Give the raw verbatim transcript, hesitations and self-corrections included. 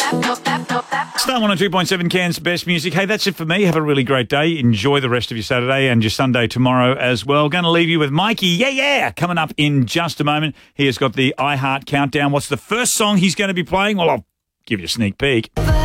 Star one oh two point seven Cairns Best Music. Hey, that's it for me. Have a really great day. Enjoy the rest of your Saturday and your Sunday tomorrow as well. Going to leave you with Mikey. Yeah, yeah. Coming up in just a moment. He has got the iHeart Countdown. What's the first song he's going to be playing? Well, I'll give you a sneak peek.